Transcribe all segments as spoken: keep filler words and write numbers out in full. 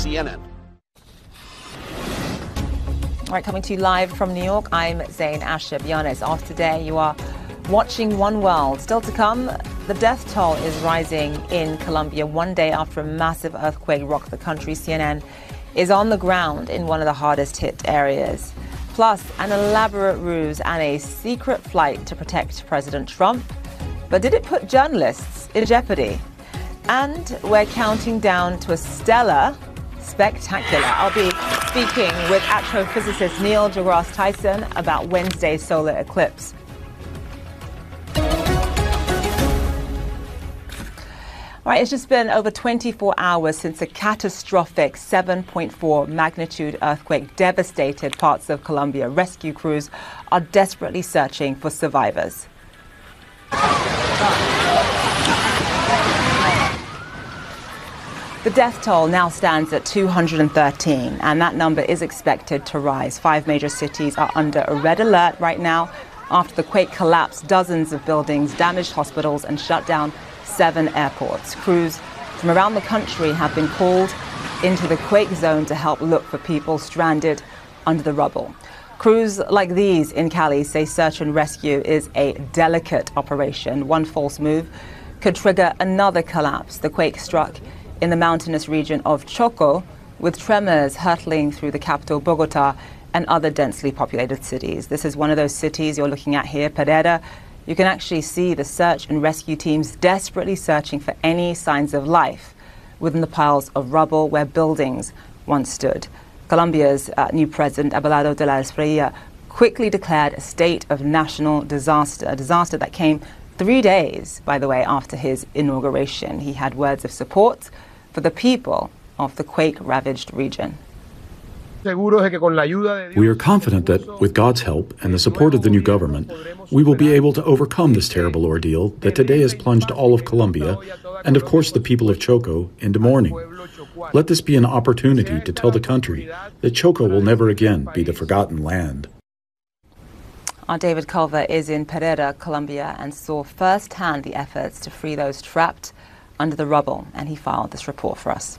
C N N. All right, coming to you live from New York, I'm Zain Asher-Bionis. Off today, you are watching One World. Still to come, the death toll is rising in Colombia one day after a massive earthquake rocked the country. C N N is on the ground in one of the hardest hit areas. Plus, an elaborate ruse and a secret flight to protect President Trump. But did it put journalists in jeopardy? And we're counting down to a stellar spectacular. I'll be speaking with astrophysicist Neil deGrasse Tyson about Wednesday's solar eclipse. All right, it's just been over twenty-four hours since a catastrophic seven point four magnitude earthquake devastated parts of Colombia. Rescue crews are desperately searching for survivors. The death toll now stands at two hundred thirteen, and that number is expected to rise. Five major cities are under a red alert right now. After the quake collapsed, dozens of buildings, damaged hospitals, and shut down seven airports. Crews from around the country have been called into the quake zone to help look for people stranded under the rubble. Crews like these in Cali say search and rescue is a delicate operation. One false move could trigger another collapse. The quake struck in the mountainous region of Choco, with tremors hurtling through the capital, Bogota, and other densely populated cities. This is one of those cities you're looking at here, Pereira. You can actually see the search and rescue teams desperately searching for any signs of life within the piles of rubble where buildings once stood. Colombia's uh, new president, Abelardo de la Espriella, quickly declared a state of national disaster, a disaster that came three days, by the way, after his inauguration. He had words of support for the people of the quake-ravaged region. We are confident that, with God's help and the support of the new government, we will be able to overcome this terrible ordeal that today has plunged all of Colombia, and of course the people of Choco, into mourning. Let this be an opportunity to tell the country that Choco will never again be the forgotten land. Our David Culver is in Pereira, Colombia, and saw firsthand the efforts to free those trapped under the rubble, and he filed this report for us.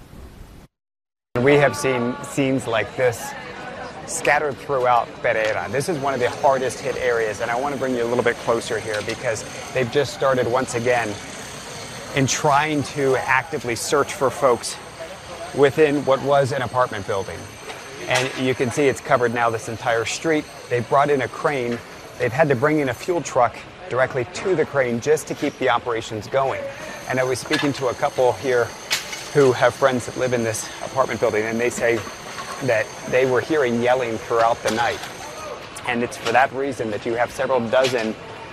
We have seen scenes like this scattered throughout Pereira. This is one of the hardest hit areas, and I want to bring you a little bit closer here because they've just started once again in trying to actively search for folks within what was an apartment building. And you can see it's covered now, this entire street. They've brought in a crane. They've had to bring in a fuel truck directly to the crane just to keep the operations going. And I was speaking to a couple here who have friends that live in this apartment building, and they say that they were hearing yelling throughout the night. And it's for that reason that you have several dozen,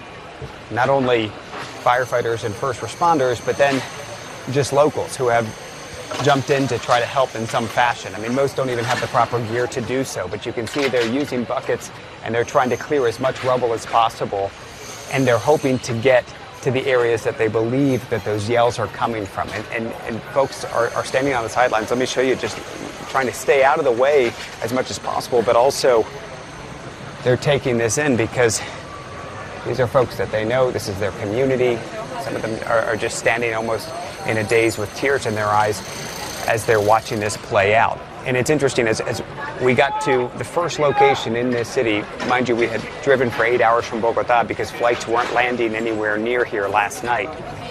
not only firefighters and first responders, but then just locals who have jumped in to try to help in some fashion. I mean, most don't even have the proper gear to do so, but you can see they're using buckets and they're trying to clear as much rubble as possible, and they're hoping to get to the areas that they believe that those yells are coming from. And, and, and folks are, are standing on the sidelines. Let me show you, just trying to stay out of the way as much as possible, but also they're taking this in because these are folks that they know. This is their community. Some of them are, are just standing almost in a daze with tears in their eyes as they're watching this play out. And it's interesting, as, as we got to the first location in this city, mind you, we had driven for eight hours from Bogota because flights weren't landing anywhere near here last night.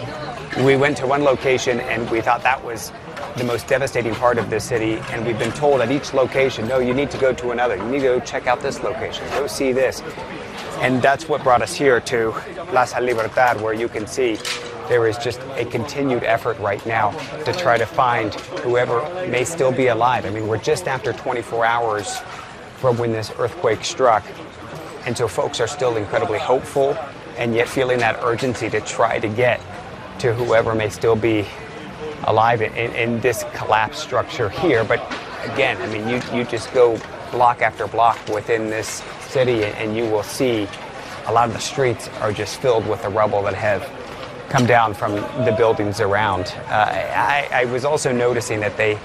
We went to one location and we thought that was the most devastating part of this city, and we've been told at each location, no, you need to go to another. You need to go check out this location, go see this. And that's what brought us here to Plaza Libertad, where you can see there is just a continued effort right now to try to find whoever may still be alive. I mean, we're just after twenty-four hours from when this earthquake struck. And so folks are still incredibly hopeful and yet feeling that urgency to try to get to whoever may still be alive in, in this collapsed structure here. But again, I mean, you, you just go block after block within this city and you will see a lot of the streets are just filled with the rubble that have come down from the buildings around. Uh, I, I was also noticing that they uh,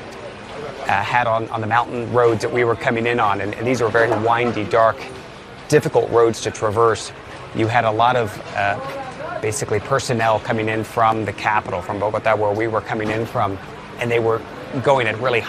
had on, on the mountain roads that we were coming in on, and, and these were very windy, dark, difficult roads to traverse. You had a lot of uh, basically personnel coming in from the capital, from Bogota, where we were coming in from, and they were going at really